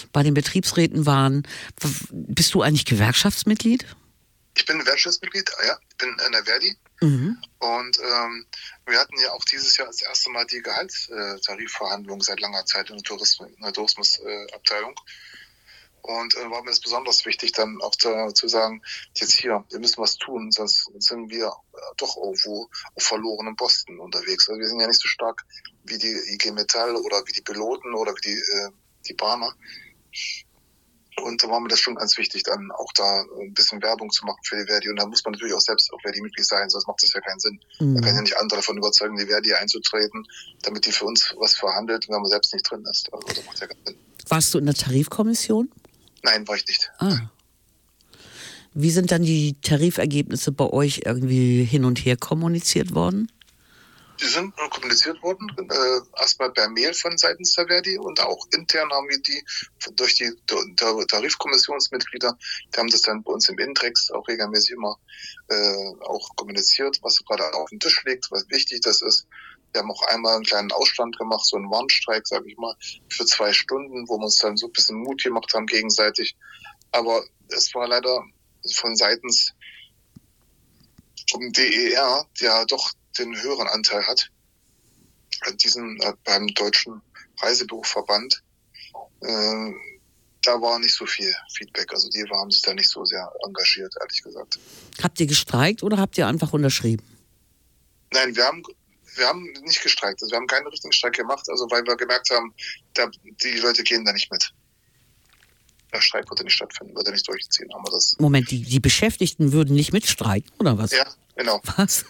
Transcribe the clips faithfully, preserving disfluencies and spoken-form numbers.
bei den Betriebsräten waren. Bist du eigentlich Gewerkschaftsmitglied? Ich bin Gewerkschaftsmitglied, ja. Ich bin in der Verdi. Mhm. Und ähm, wir hatten ja auch dieses Jahr das erste Mal die Gehaltstarifverhandlungen seit langer Zeit in der Tourismus, in der Tourismusabteilung. Und äh, war mir das besonders wichtig, dann auch da, zu sagen, jetzt hier, wir müssen was tun, sonst sind wir äh, doch irgendwo auf verlorenem Posten unterwegs. Also wir sind ja nicht so stark wie die I G Metall oder wie die Piloten oder wie die, äh, die Bahner. Und da war mir das schon ganz wichtig, dann auch da ein bisschen Werbung zu machen für die Verdi. Und da muss man natürlich auch selbst auch Verdi-Mitglied sein, sonst macht das ja keinen Sinn. Mhm. Man kann ja nicht andere davon überzeugen, die Verdi einzutreten, damit die für uns was verhandelt, wenn man selbst nicht drin ist. Also das macht ja keinen Sinn. Warst du in der Tarifkommission? Nein, war ich nicht. Ah. Wie sind dann die Tarifergebnisse bei euch irgendwie hin und her kommuniziert worden? Die sind kommuniziert worden, äh, erstmal per Mail von seitens der Verdi und auch intern haben wir die durch die Tarifkommissionsmitglieder, die haben das dann bei uns im Intrex auch regelmäßig immer äh, auch kommuniziert, was gerade auf dem Tisch liegt, was wichtig das ist. Wir haben auch einmal einen kleinen Ausstand gemacht, so einen Warnstreik, sage ich mal, für zwei Stunden, wo wir uns dann so ein bisschen Mut gemacht haben gegenseitig. Aber es war leider von seitens vom D E R, der doch den höheren Anteil hat, diesen äh, beim Deutschen Reiseberufsverband, äh, da war nicht so viel Feedback. Also die haben sich da nicht so sehr engagiert, ehrlich gesagt. Habt ihr gestreikt oder habt ihr einfach unterschrieben? Nein, wir haben wir haben nicht gestreikt. Also wir haben keinen richtigen Streik gemacht, also weil wir gemerkt haben, da, die Leute gehen da nicht mit. Der Streik würde nicht stattfinden, würde nicht durchziehen. Haben wir das. Moment, die, die Beschäftigten würden nicht mitstreiken, oder was? Ja, genau. Was?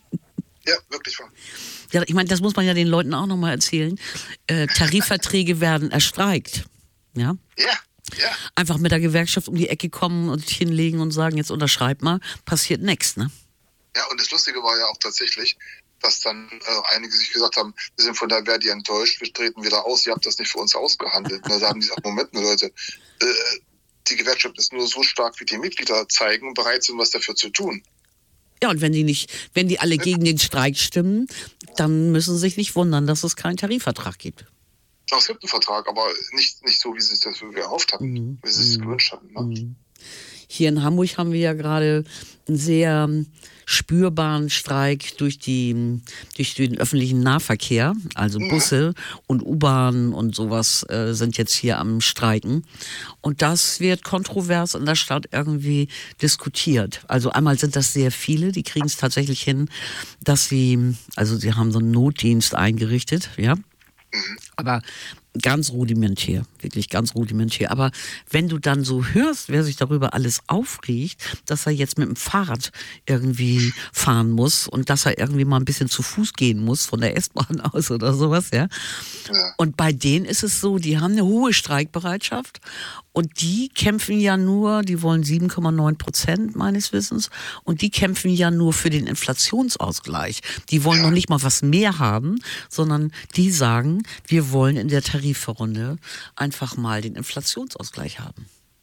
Ja, wirklich wahr. Ja, ich meine, das muss man ja den Leuten auch nochmal erzählen. Äh, Tarifverträge werden erstreikt. Ja? Ja, ja. Einfach mit der Gewerkschaft um die Ecke kommen und sich hinlegen und sagen, jetzt unterschreib mal, passiert nichts, ne? Ja, und das Lustige war ja auch tatsächlich, dass dann äh, einige sich gesagt haben, wir sind von der Verdi enttäuscht, wir treten wieder aus, ihr habt das nicht für uns ausgehandelt. Und da sagen die gesagt, Moment mal Leute, äh, die Gewerkschaft ist nur so stark, wie die Mitglieder zeigen und bereit sind, was dafür zu tun. Ja, und wenn die nicht, wenn die alle gegen den Streik stimmen, dann müssen sie sich nicht wundern, dass es keinen Tarifvertrag gibt. Es gibt einen Vertrag, aber nicht, nicht so, wie sie sich das erhofft hatten, mhm. wie sie es sich gewünscht hatten. Ne? Mhm. Hier in Hamburg haben wir ja gerade einen sehr spürbaren Streik durch, die, durch den öffentlichen Nahverkehr. Also Busse mhm. und U-Bahnen und sowas äh, sind jetzt hier am Streiken. Und das wird kontrovers in der Stadt irgendwie diskutiert. Also einmal sind das sehr viele, die kriegen es tatsächlich hin, dass sie, also sie haben so einen Notdienst eingerichtet, ja. Mhm. Aber ganz rudimentär, wirklich ganz rudimentär. Aber wenn du dann so hörst, wer sich darüber alles aufregt, dass er jetzt mit dem Fahrrad irgendwie fahren muss und dass er irgendwie mal ein bisschen zu Fuß gehen muss von der S-Bahn aus oder sowas, ja. ja. Und bei denen ist es so, die haben eine hohe Streikbereitschaft und die kämpfen ja nur, die wollen sieben Komma neun Prozent meines Wissens und die kämpfen ja nur für den Inflationsausgleich. Die wollen ja. noch nicht mal was mehr haben, sondern die sagen, wir wollen in der Tarifrunde einfach mal den Inflationsausgleich haben.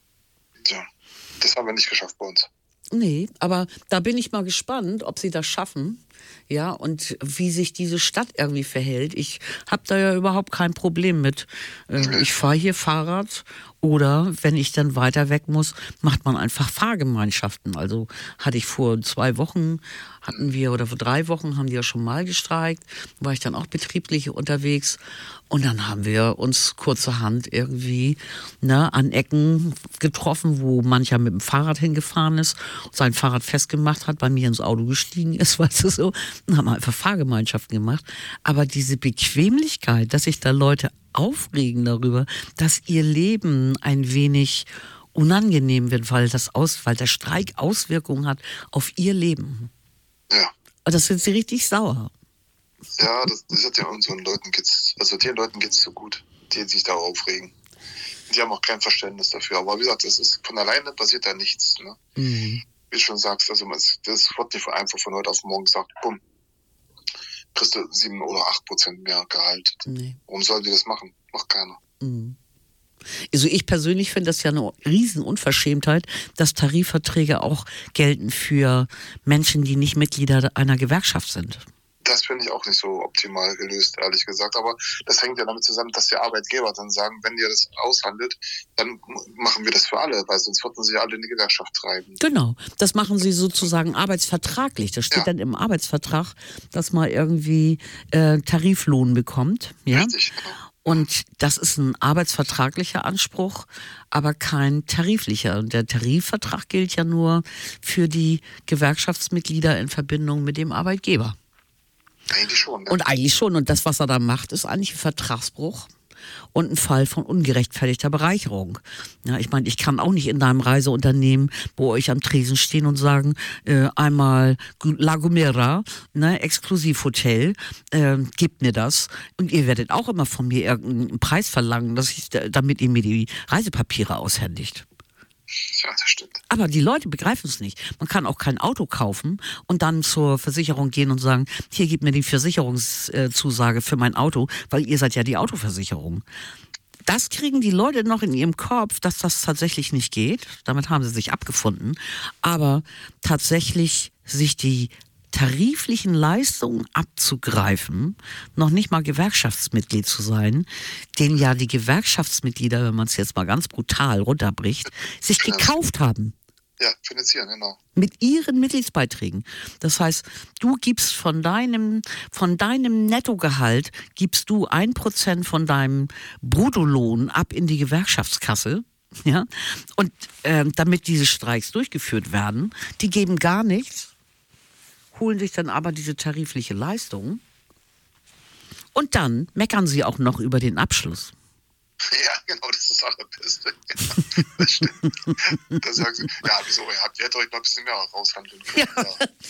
Ja, das haben wir nicht geschafft bei uns. Nee, aber da bin ich mal gespannt, ob sie das schaffen, ja, und wie sich diese Stadt irgendwie verhält. Ich habe da ja überhaupt kein Problem mit. Äh, ich fahre hier Fahrrad oder wenn ich dann weiter weg muss, macht man einfach Fahrgemeinschaften. Also hatte ich vor zwei Wochen, hatten wir, oder vor drei Wochen haben die ja schon mal gestreikt, war ich dann auch betrieblich unterwegs und dann haben wir uns kurzerhand irgendwie ne, an Ecken getroffen, wo mancher mit dem Fahrrad hingefahren ist, sein Fahrrad festgemacht hat, bei mir ins Auto gestiegen ist, weißt du so, und haben einfach Fahrgemeinschaften gemacht. Aber diese Bequemlichkeit, dass sich da Leute aufregen darüber, dass ihr Leben ein wenig unangenehm wird, weil, das aus, weil der Streik Auswirkungen hat auf ihr Leben. Ja. Das sind sie richtig sauer. Ja, das, das hat ja unseren Leuten geht's, also den Leuten geht's so gut, die sich da aufregen. Die haben auch kein Verständnis dafür. Aber wie gesagt, das ist von alleine passiert da nichts. Ne? Mhm. Wie du schon sagst, also das wird nicht einfach von heute auf morgen gesagt, bumm, kriegst du sieben oder acht Prozent mehr Gehalt. Nee. Warum sollen die das machen? Macht keiner. Mhm. Also ich persönlich finde das ja eine Riesenunverschämtheit, dass Tarifverträge auch gelten für Menschen, die nicht Mitglieder einer Gewerkschaft sind. Das finde ich auch nicht so optimal gelöst, ehrlich gesagt. Aber das hängt ja damit zusammen, dass die Arbeitgeber dann sagen, wenn ihr das aushandelt, dann machen wir das für alle, weil sonst würden sie ja alle in die Gewerkschaft treiben. Genau, das machen sie sozusagen arbeitsvertraglich. Das steht ja dann im Arbeitsvertrag, dass man irgendwie äh, Tariflohn bekommt. Ja? Richtig, genau. Und das ist ein arbeitsvertraglicher Anspruch, aber kein tariflicher. Und der Tarifvertrag gilt ja nur für die Gewerkschaftsmitglieder in Verbindung mit dem Arbeitgeber. Eigentlich schon. Ne? Und eigentlich schon. Und das, was er da macht, ist eigentlich ein Vertragsbruch und ein Fall von ungerechtfertigter Bereicherung. Ja, ich meine, ich kann auch nicht in deinem Reiseunternehmen bei euch am Tresen stehen und sagen, äh, einmal La Gomera, ne, Exklusivhotel, äh, gebt mir das. Und ihr werdet auch immer von mir irgendeinen Preis verlangen, dass ich, damit ihr mir die Reisepapiere aushändigt. Ja, das stimmt. Aber die Leute begreifen es nicht. Man kann auch kein Auto kaufen und dann zur Versicherung gehen und sagen, hier, gebt mir die Versicherungszusage für mein Auto, weil ihr seid ja die Autoversicherung. Das kriegen die Leute noch in ihrem Kopf, dass das tatsächlich nicht geht. Damit haben sie sich abgefunden. Aber tatsächlich sich die tariflichen Leistungen abzugreifen, noch nicht mal Gewerkschaftsmitglied zu sein, den ja die Gewerkschaftsmitglieder, wenn man es jetzt mal ganz brutal runterbricht, sich gekauft haben. Ja, finanzieren, genau. Mit ihren Mitgliedsbeiträgen. Das heißt, du gibst von deinem, von deinem Nettogehalt, gibst du ein Prozent von deinem Bruttolohn ab in die Gewerkschaftskasse. Ja? Und äh, damit diese Streiks durchgeführt werden, die geben gar nichts, holen sich dann aber diese tarifliche Leistung und dann meckern sie auch noch über den Abschluss. Ja, genau, das ist das Allerbeste. Ja, das stimmt. Da sagen sie, ja, wieso, ihr habt ihr hättet euch mal ein bisschen mehr raushandeln können. Ja.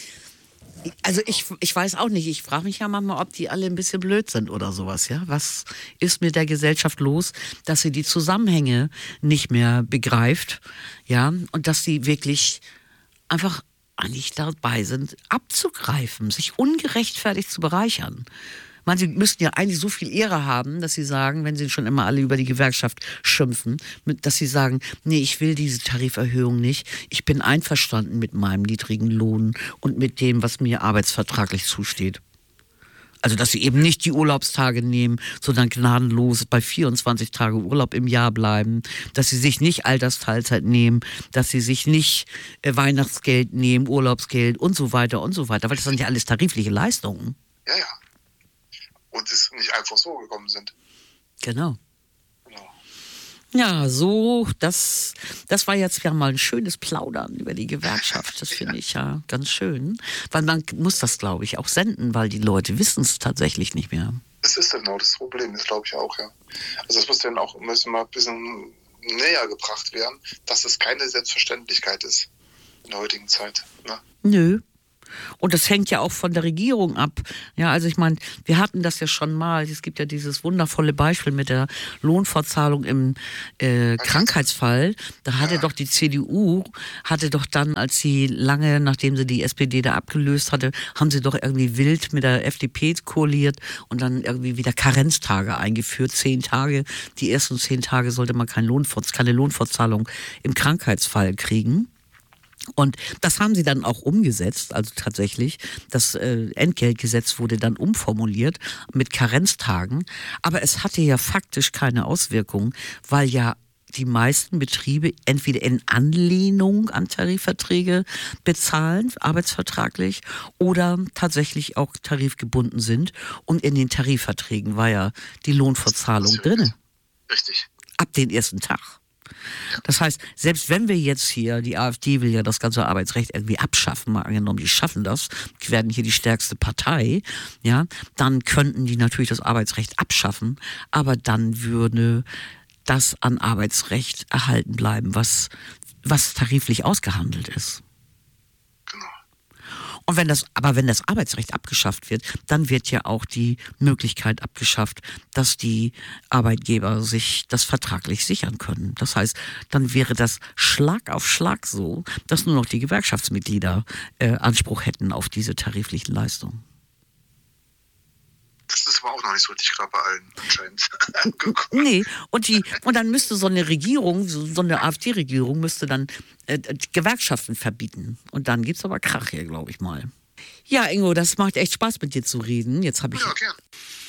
Ja. Also ich, ich weiß auch nicht, ich frage mich ja manchmal, ob die alle ein bisschen blöd sind oder sowas, ja. Was ist mit der Gesellschaft los, dass sie die Zusammenhänge nicht mehr begreift, ja, und dass sie wirklich einfach eigentlich dabei sind, abzugreifen, sich ungerechtfertigt zu bereichern. Man, sie müssten ja eigentlich so viel Ehre haben, dass sie sagen, wenn sie schon immer alle über die Gewerkschaft schimpfen, dass sie sagen, nee, ich will diese Tariferhöhung nicht. Ich bin einverstanden mit meinem niedrigen Lohn und mit dem, was mir arbeitsvertraglich zusteht. Also, dass sie eben nicht die Urlaubstage nehmen, sondern gnadenlos bei vierundzwanzig Tage Urlaub im Jahr bleiben, dass sie sich nicht Altersteilzeit nehmen, dass sie sich nicht äh, Weihnachtsgeld nehmen, Urlaubsgeld und so weiter und so weiter, weil das sind ja alles tarifliche Leistungen. Ja, ja. Und es nicht einfach so gekommen sind. Genau. Genau. Ja, so, das, das war jetzt ja mal ein schönes Plaudern über die Gewerkschaft. Das finde ich ja ganz schön. Weil man muss das, glaube ich, auch senden, weil die Leute wissen es tatsächlich nicht mehr. Das ist genau das Problem, das glaube ich auch, ja. Also das muss dann auch müssen mal ein bisschen näher gebracht werden, dass es keine Selbstverständlichkeit ist in der heutigen Zeit. Ne? Nö. Und das hängt ja auch von der Regierung ab. Ja, also ich meine, wir hatten das ja schon mal. Es gibt ja dieses wundervolle Beispiel mit der Lohnfortzahlung im äh, Krankheitsfall. Da hatte ja. doch die C D U, hatte doch dann, als sie lange, nachdem sie die S P D da abgelöst hatte, haben sie doch irgendwie wild mit der F D P koaliert und dann irgendwie wieder Karenztage eingeführt. Zehn Tage. Die ersten zehn Tage sollte man kein Lohnfortz- keine Lohnfortzahlung im Krankheitsfall kriegen. Und das haben sie dann auch umgesetzt, also tatsächlich, das äh, Entgeltgesetz wurde dann umformuliert mit Karenztagen, aber es hatte ja faktisch keine Auswirkung, weil ja die meisten Betriebe entweder in Anlehnung an Tarifverträge bezahlen, arbeitsvertraglich, oder tatsächlich auch tarifgebunden sind und in den Tarifverträgen war ja die Lohnfortzahlung drin. Richtig. Ab den ersten Tag. Das heißt, selbst wenn wir jetzt hier, die AfD will ja das ganze Arbeitsrecht irgendwie abschaffen, mal angenommen, die schaffen das, die werden hier die stärkste Partei, ja, dann könnten die natürlich das Arbeitsrecht abschaffen, aber dann würde das an Arbeitsrecht erhalten bleiben, was, was tariflich ausgehandelt ist. Genau. Und wenn das, aber wenn das Arbeitsrecht abgeschafft wird, dann wird ja auch die Möglichkeit abgeschafft, dass die Arbeitgeber sich das vertraglich sichern können. Das heißt, dann wäre das Schlag auf Schlag so, dass nur noch die Gewerkschaftsmitglieder äh, Anspruch hätten auf diese tariflichen Leistungen. Das ist aber auch noch nicht so richtig klar bei allen anscheinend. Nee, und, die, und dann müsste so eine Regierung, so, so eine AfD-Regierung, müsste dann äh, Gewerkschaften verbieten. Und dann gibt es aber Krach hier, glaube ich mal. Ja, Ingo, das macht echt Spaß mit dir zu reden. Jetzt habe ich Ja, gern.